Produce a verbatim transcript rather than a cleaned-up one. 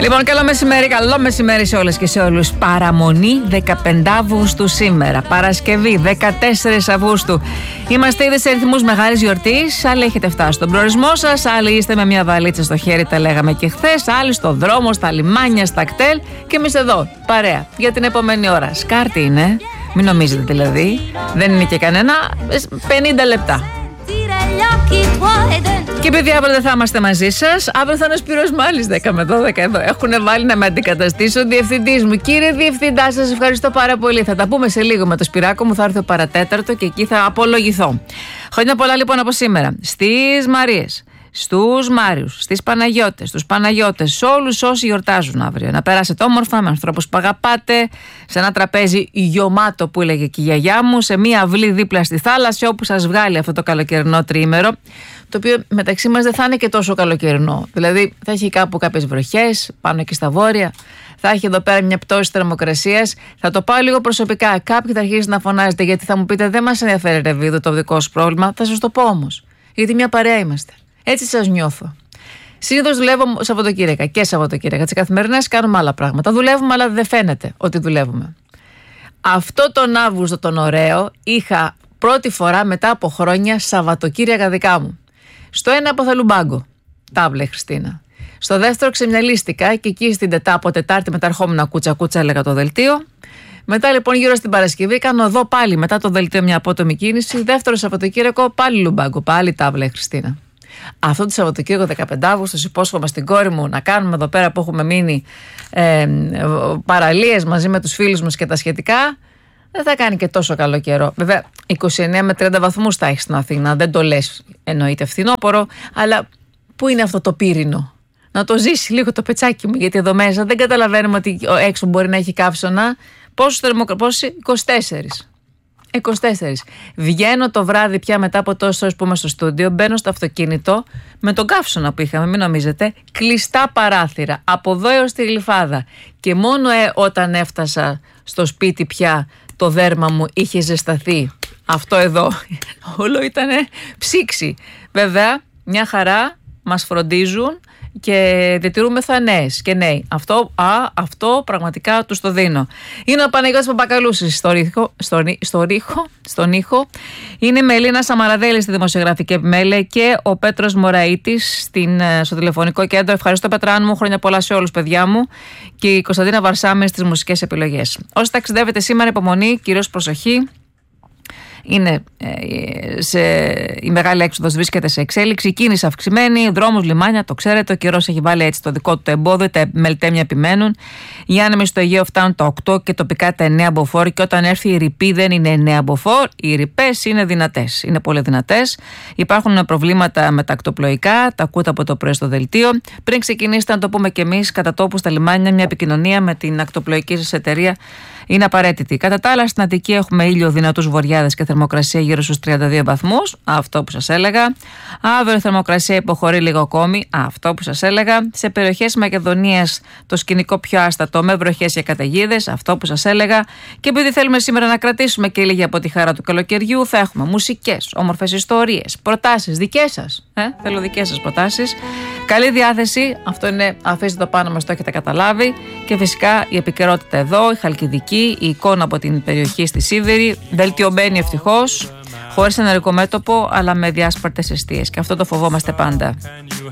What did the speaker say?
Λοιπόν, καλό μεσημέρι, καλό μεσημέρι σε όλες και σε όλους. Παραμονή δεκαπέντε Αυγούστου σήμερα, Παρασκευή δεκατέσσερις Αυγούστου. Είμαστε ήδη σε ρυθμούς μεγάλης γιορτής. Άλλοι έχετε φτάσει στον προορισμό σας, άλλοι είστε με μια βαλίτσα στο χέρι, τα λέγαμε και χθες. Άλλοι στο δρόμο, στα λιμάνια, στα κτέλ. Και εμείς εδώ, παρέα, για την επόμενη ώρα. Σκάρτη είναι, μην νομίζετε δηλαδή, δεν είναι και κανένα, πενήντα λεπτά. Και επειδή αύριο δεν θα είμαστε μαζί σας, αύριο θα είναι ο Σπύρος Μάλης δέκα με δώδεκα εδώ. Έχουν βάλει να με αντικαταστήσει ο διευθυντής μου. Κύριε Διευθυντά, σας ευχαριστώ πάρα πολύ. Θα τα πούμε σε λίγο με το Σπυράκο μου, θα έρθει ο παρατέταρτο και εκεί θα απολογηθώ. Χρόνια πολλά λοιπόν από σήμερα στις Μαρίες, στους Μάριους, στις Παναγιώτες, στους Παναγιώτες, σε όλους όσοι γιορτάζουν αύριο. Να περάσετε όμορφα με ανθρώπους που αγαπάτε, σε ένα τραπέζι γιωμάτο που έλεγε και η γιαγιά μου, σε μία αυλή δίπλα στη θάλασσα, όπου σας βγάλει αυτό το καλοκαιρινό τριήμερο, το οποίο μεταξύ μας δεν θα είναι και τόσο καλοκαιρινό. Δηλαδή θα έχει κάπου κάποιες βροχές, πάνω εκεί στα βόρεια, θα έχει εδώ πέρα μια πτώση θερμοκρασίας. Θα το πάω λίγο προσωπικά. Κάποιοι θα αρχίσουν να φωνάζετε, γιατί θα μου πείτε δεν μας ενδιαφέρει ρε Βίδο το δικό σου πρόβλημα. Θα σας το πω όμως, γιατί μια παρέα είμαστε. Έτσι σας νιώθω. Συνήθως δουλεύω Σαββατοκύριακα και Σαββατοκύριακα. Τις καθημερινές κάνουμε άλλα πράγματα. Δουλεύουμε, αλλά δεν φαίνεται ότι δουλεύουμε. Αυτό τον Αύγουστο τον ωραίο είχα πρώτη φορά μετά από χρόνια Σαββατοκύριακα δικά μου. Στο ένα αποθαλουμπάγκο, τάβλε Χριστίνα. Στο δεύτερο ξεμυαλίστηκα και εκεί στην τετά, από Τετάρτη μετά ερχόμουν κούτσα κούτσα, έλεγα το δελτίο. Μετά λοιπόν γύρω στην Παρασκευή κάνω εδώ πάλι μετά το δελτίο μια απότομη κίνηση. Δεύτερο Σαββατοκύριακο πάλι λουμπάγκο, πάλι τάβλε Χριστίνα. Αυτό το Σαββατοκύριακο δεκαπέντε Αυγούστου υπόσχομαι στην κόρη μου να κάνουμε εδώ πέρα που έχουμε μείνει ε, παραλίες μαζί με τους φίλους μας και τα σχετικά. Δεν θα κάνει και τόσο καλό καιρό. Βέβαια, είκοσι εννέα με τριάντα βαθμούς θα έχει στην Αθήνα. Δεν το λες, εννοείται φθινόπωρο, αλλά πού είναι αυτό το πύρινο? Να το ζήσει λίγο το πετσάκι μου, γιατί εδώ μέσα δεν καταλαβαίνουμε ότι έξω μπορεί να έχει καύσωνα. Πόσους θερμοκρασίες? είκοσι τέσσερα. είκοσι τέσσερα. Βγαίνω το βράδυ πια μετά από τόσες ώρες που είμαι στο στούντιο, μπαίνω στο αυτοκίνητο με τον καύσωνα που είχαμε, μην νομίζετε, κλειστά παράθυρα, από εδώ έως τη Γλυφάδα. Και μόνο ε, όταν έφτασα στο σπίτι πια το δέρμα μου είχε ζεσταθεί. Αυτό εδώ όλο ήταν ψήξη. Βέβαια, μια χαρά μας φροντίζουν και διατηρούμεθα νέες και νέοι. Αυτό, α, αυτό πραγματικά τους το δίνω. Είναι ο Παναγιώτης Παπακαλούσης στο ρήχο, στο, στο ρήχο, στον ήχο. Είναι η Μελίνα Σαμαραδέλη στη δημοσιογραφική επιμέλεια και ο Πέτρος Μωραΐτης στην, στο τηλεφωνικό κέντρο. Ευχαριστώ Πετράν μου, χρόνια πολλά σε όλους παιδιά μου, και η Κωνσταντίνα Βαρσάμι στις μουσικές επιλογές. Όσοι ταξιδεύετε σήμερα, υπομονή, κυρίως προσοχή. Είναι σε, η μεγάλη έξοδος βρίσκεται σε εξέλιξη, η κίνηση αυξημένη, δρόμους, λιμάνια, το ξέρετε, ο καιρός έχει βάλει έτσι το δικό του το εμπόδιο, τα μελτέμια επιμένουν. Οι άνεμοι στο Αιγαίο φτάνουν τα οκτώ και τοπικά τα εννέα μποφόρ, και όταν έρθει η ρηπή δεν είναι εννέα μποφόρ, οι ρηπές είναι δυνατές, είναι πολύ δυνατές. Υπάρχουν προβλήματα με τα ακτοπλοϊκά, τα ακούτε από το πρωί στο δελτίο. Πριν ξεκινήσετε, να το πούμε και εμείς, κατά τόπου στα λιμάνια, μια επικοινωνία με την ακτοπλοϊκή σας εταιρεία είναι απαραίτητη. Κατά τα άλλα, στην Αττική έχουμε ήλιο, δυνατούς βοριάδες και θερμοκρασία γύρω στους τριάντα δύο βαθμούς. Αυτό που σας έλεγα. Αύριο η θερμοκρασία υποχωρεί λίγο ακόμη. Αυτό που σας έλεγα. Σε περιοχές Μακεδονίας το σκηνικό πιο άστατο με βροχές και καταιγίδες. Αυτό που σας έλεγα. Και επειδή θέλουμε σήμερα να κρατήσουμε και λίγη από τη χαρά του καλοκαιριού, θα έχουμε μουσικές, όμορφες ιστορίες, προτάσεις δικές σας. Ε? Θέλω δικές σας προτάσεις. Καλή διάθεση. Αυτό είναι, αφήστε το πάνω μας, το έχετε καταλάβει. Και φυσικά η επικαιρότητα εδώ, η Χαλκιδική, η εικόνα από την περιοχή στη Σίδηρη, βελτιωμένη ευτυχώς, χωρίς ενεργό μέτωπο, αλλά με διάσπαρτες εστίες. Και αυτό το φοβόμαστε πάντα.